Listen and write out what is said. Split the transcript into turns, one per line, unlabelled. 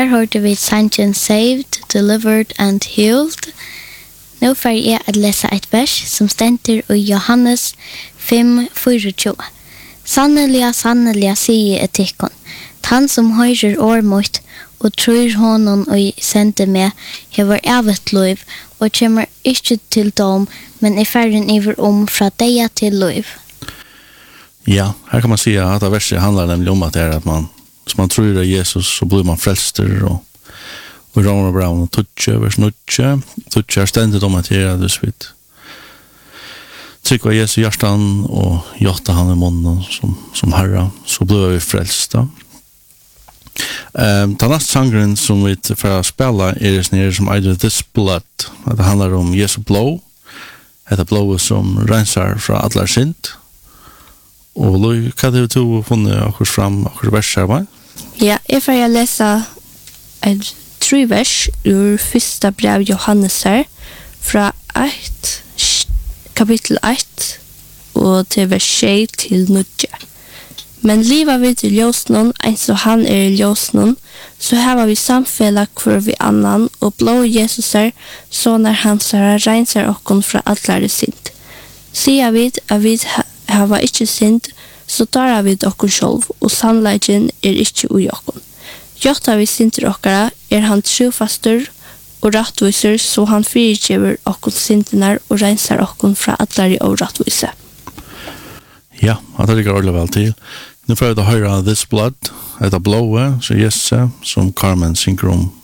Her hørte vi sangen Saved, Delivered and Healed. Nå får jeg at lese et vers som stender i Johannes 5:24. Sannelig, sannelig, sier jeg til dere. Han som hører år mot og tror honom og sender meg, hever evigt liv, og kommer ikke til dom, men er ferden iver fra deg til liv.
Ja, her kan man si at det verset handler nemlig om at det at man, hvis man tror av Jesus, så blir man frelster, og Romer Brown og Tutsche, vers 9, Tutsche er stendet om at det er det vidt. Trykk av Jesu hjertan og gjøtta han i munnen som herre, så blir vi frelsta. Den neste sangren som vi får spela er nere som eider This Blood. Det handler om Jesu blod. Dette blodet som rensar fra allar synd. Og Lui, hva har du funnet akkur fram, akkur vers her, va?
Ja, jeg får lese et 3 vers ur første brev Johannes her, fra kapittel 1 og til vers 6 til 9. Men livet vi til ljøsnen, en så han er i ljøsnen, så har vi samfellet hvor vi annan, og blå Jesus er, så når han ser renser okken fra allar synd. Sier vi at vi har ikke synd, så tar vi okken selv, og sannleggen er ikke ui okken. Gjøtta vi synder okkara, er han trofaster og rattviser, så han frikjever okken syndene og renser okken fra allar og rattvise.
Ja, det ligger ordentlig vel til. Nu får jeg da høre This Blood, etter blåe, så Jesse, som Carmen synger om